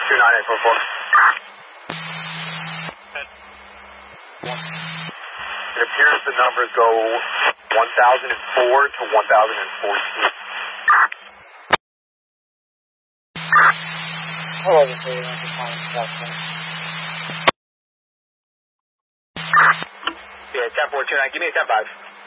It appears the numbers go 1004 to 1014. Hello, this is Yeah, 10-4, 2-9, give me a 10-5.